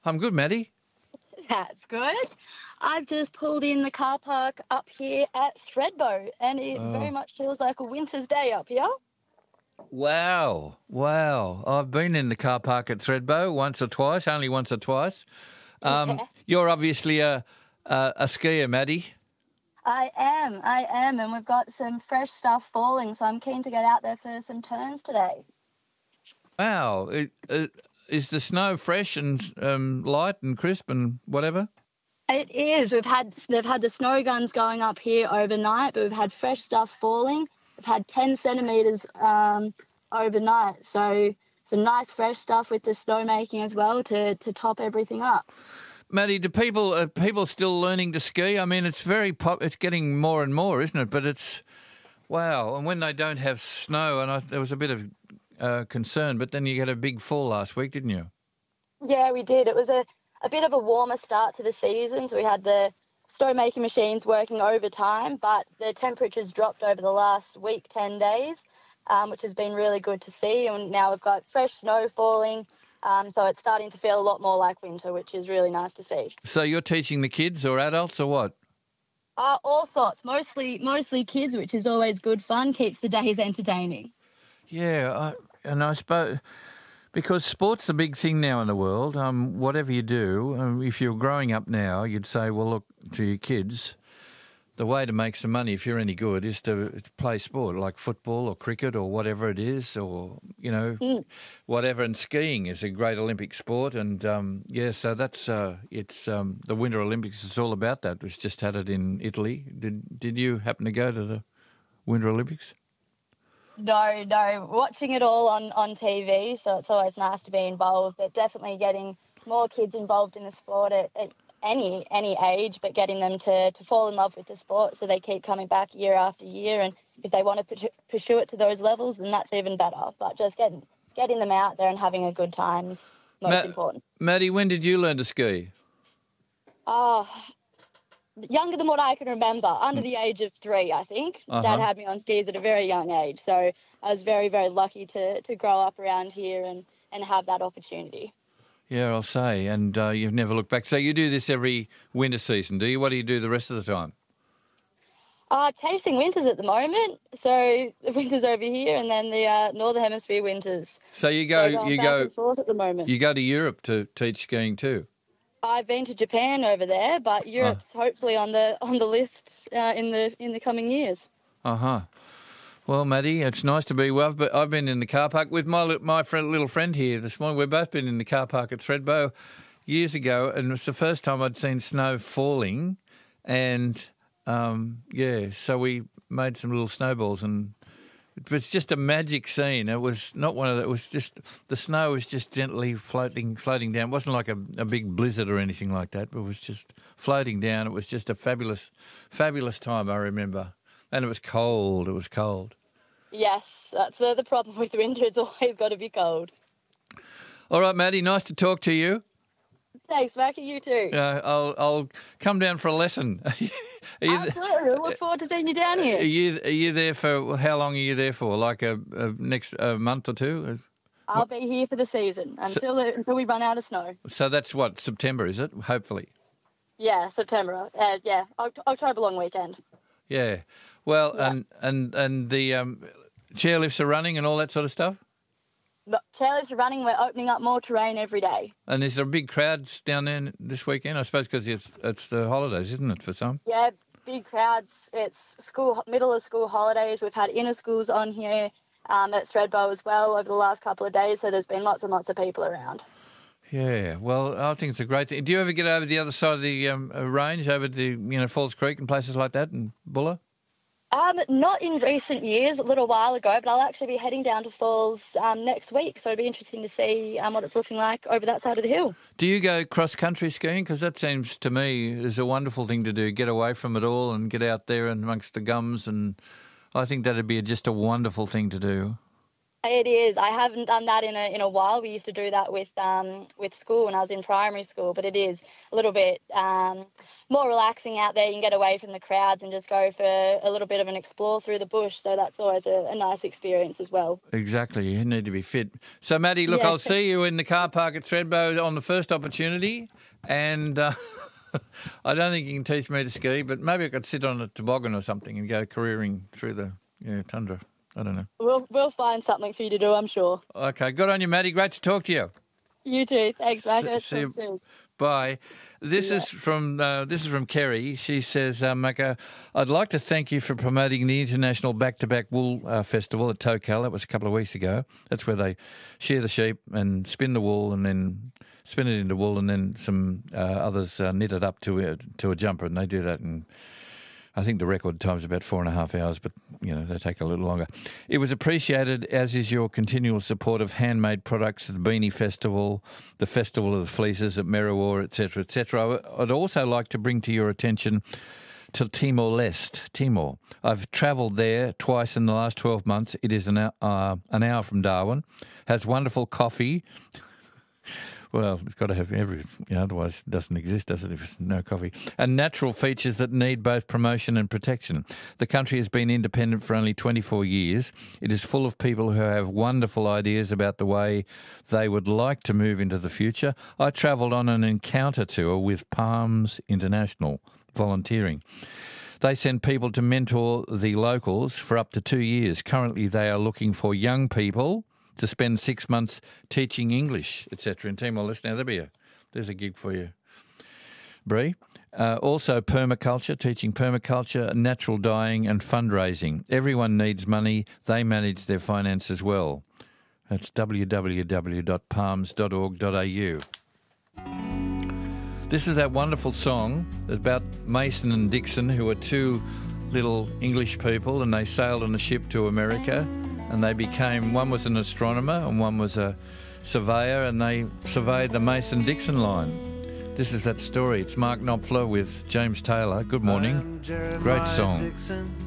I'm good, Maddie. That's good. I've just pulled in the car park up here at Thredbo, and it very Oh, much feels like a winter's day up here. wow. I've been in the car park at Thredbo once or twice, only once or twice. Yeah, You're obviously a skier, Maddie. I am, and we've got some fresh stuff falling, so I'm keen to get out there for some turns today. Wow. Is the snow fresh and light and crisp and whatever? It is. They've had the snow guns going up here overnight, but we've had fresh stuff falling. We've had 10 centimetres overnight, so some nice fresh stuff with the snow making as well to top everything up. Maddie, are people still learning to ski? I mean, it's it's getting more and more, isn't it? But it's wow. And when they don't have snow, and there was a bit of concern, but then you had a big fall last week, didn't you? Yeah, we did. It was a bit of a warmer start to the season, so we had the snow-making machines working overtime, but the temperatures dropped over the last week, 10 days, which has been really good to see. And now we've got fresh snow falling, so it's starting to feel a lot more like winter, which is really nice to see. So you're teaching the kids or adults or what? All sorts, mostly kids, which is always good fun, keeps the days entertaining. Yeah, and I suppose because sport's the big thing now in the world. Whatever you do, if you're growing up now, you'd say, well, look, to your kids, the way to make some money, if you're any good, is to play sport like football or cricket or whatever it is, or whatever. And skiing is a great Olympic sport, and so that's it's the Winter Olympics is all about that. We've just had it in Italy. Did you happen to go to the Winter Olympics? No, watching it all on TV, so it's always nice to be involved, but definitely getting more kids involved in the sport at any age, but getting them to fall in love with the sport so they keep coming back year after year, and if they want to pursue it to those levels, then that's even better. But just getting them out there and having a good time is most important. Maddie, when did you learn to ski? Oh, younger than what I can remember, under the age of 3, I think. Dad had me on skis at a very young age, so I was very, very lucky to grow up around here and have that opportunity. Yeah, I'll say, and you've never looked back. So you do this every winter season, do you? What do you do the rest of the time? Chasing winters at the moment. So the winters over here, and then the Northern Hemisphere winters. So you go back and forth at the moment. You go to Europe to teach skiing too. I've been to Japan over there, but Europe's hopefully on the list in the coming years. Well, Maddie, it's nice to be well. But I've been in the car park with my little friend here this morning. We've both been in the car park at Thredbo years ago, and it was the first time I'd seen snow falling. And so we made some little snowballs, and it was just a magic scene. It was not one of the, it was just the snow was just gently floating down. It wasn't like a big blizzard or anything like that, but it was just floating down. It was just a fabulous time, I remember. And it was cold. It was cold. Yes, that's the problem with winter. It's always got to be cold. All right, Maddie, nice to talk to you. Thanks, Mackie. You too. I'll come down for a lesson. Absolutely. I look forward to seeing you down here. Are you there for, how long are you there for? Like a next month or two? I'll be here for the season until we run out of snow. So that's what, September, is it? Hopefully. Yeah, September. October long weekend. Yeah. Well, yeah. And the chairlifts are running and all that sort of stuff? Chairlifts are running. We're opening up more terrain every day. And is there big crowds down there this weekend? I suppose because it's the holidays, isn't it, for some? Yeah, big crowds. It's middle of school holidays. We've had inner schools on here at Thredbo as well over the last couple of days, so there's been lots and lots of people around. Yeah, well, I think it's a great thing. Do you ever get over the other side of the range, over to Falls Creek and places like that, and Bulla? Not in recent years, a little while ago, but I'll actually be heading down to Falls next week, so it'll be interesting to see what it's looking like over that side of the hill. Do you go cross-country skiing? Because that seems to me is a wonderful thing to do, get away from it all and get out there and amongst the gums, and I think that'd be just a wonderful thing to do. It is. I haven't done that in a while. We used to do that with school when I was in primary school, but it is a little bit more relaxing out there. You can get away from the crowds and just go for a little bit of an explore through the bush. So that's always a nice experience as well. Exactly. You need to be fit. So, Maddie, look, I'll see you in the car park at Thredbo on the first opportunity, and I don't think you can teach me to ski, but maybe I could sit on a toboggan or something and go careering through the tundra. I don't know. We'll find something for you to do, I'm sure. Okay, good on you, Maddie. Great to talk to you. You too. Thanks, Mac. See you. Bye. This is from Kerry. She says, Macca, I'd like to thank you for promoting the International Back-to-Back Wool Festival at Tocal. That was a couple of weeks ago. That's where they shear the sheep and spin the wool and then spin it into wool, and then some others knit it up to a jumper, and they do that in, I think the record time's about 4.5 hours, but, they take a little longer. It was appreciated, as is your continual support of handmade products at the Beanie Festival, the Festival of the Fleeces at Merriwa, etc., etc. I'd also like to bring to your attention to Timor-Leste, Timor. I've travelled there twice in the last 12 months. It is an hour from Darwin, has wonderful coffee. Well, it's got to have everything, otherwise it doesn't exist, does it, if there's no coffee? And natural features that need both promotion and protection. The country has been independent for only 24 years. It is full of people who have wonderful ideas about the way they would like to move into the future. I travelled on an encounter tour with Palms International, volunteering. They send people to mentor the locals for up to 2 years. Currently, they are looking for young people to spend 6 months teaching English, etc. in Timor-Leste. Now, there's a gig for you, Bree. Also permaculture, teaching permaculture, natural dyeing and fundraising. Everyone needs money. They manage their finances well. That's www.palms.org.au. This is that wonderful song about Mason and Dixon, who are two little English people, and they sailed on a ship to America. And they became, one was an astronomer and one was a surveyor, and they surveyed the Mason-Dixon line. This is that story. It's Mark Knopfler with James Taylor. Good morning. Great song.